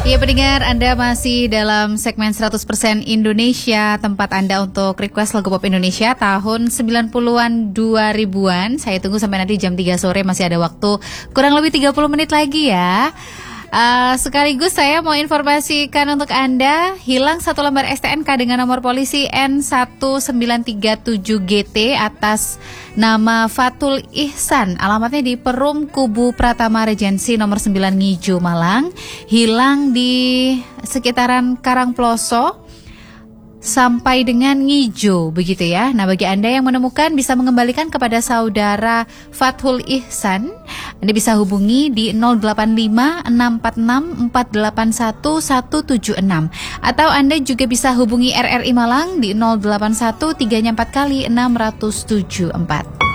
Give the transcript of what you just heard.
Ya pendengar, Anda masih dalam segmen 100% Indonesia, tempat Anda untuk request lagu pop Indonesia tahun 90-an 2000-an. Saya tunggu sampai nanti jam 3 sore, masih ada waktu kurang lebih 30 menit lagi ya. Sekaligus saya mau informasikan untuk Anda, hilang satu lembar STNK dengan nomor polisi N1937GT atas nama Fatul Ihsan. Alamatnya di Perum Kubu Pratama Regensi nomor 9 Ngiju, Malang. Hilang di sekitaran Karangploso sampai dengan Ngijo, begitu ya. Nah, bagi Anda yang menemukan bisa mengembalikan kepada saudara Fathul Ihsan. Anda bisa hubungi di 085646481176 atau Anda juga bisa hubungi RRI Malang di 081 3 4 kali 674.